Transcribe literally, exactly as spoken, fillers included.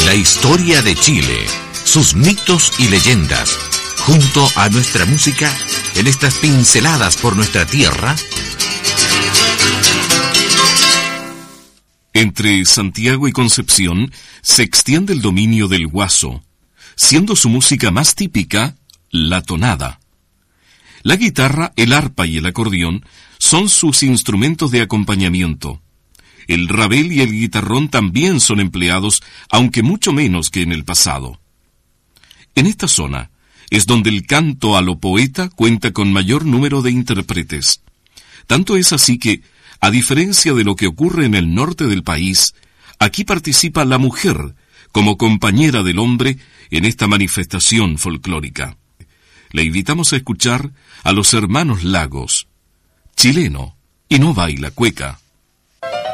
La historia de Chile, sus mitos y leyendas, junto a nuestra música, en estas pinceladas por nuestra tierra. Entre Santiago y Concepción se extiende el dominio del huaso, siendo su música más típica la tonada. La guitarra, el arpa y el acordeón son sus instrumentos de acompañamiento. El rabel y el guitarrón también son empleados, aunque mucho menos que en el pasado. En esta zona es donde el canto a lo poeta cuenta con mayor número de intérpretes. Tanto es así que, a diferencia de lo que ocurre en el norte del país, aquí participa la mujer como compañera del hombre en esta manifestación folclórica. Le invitamos a escuchar a los hermanos Lagos, chileno y no baila cueca.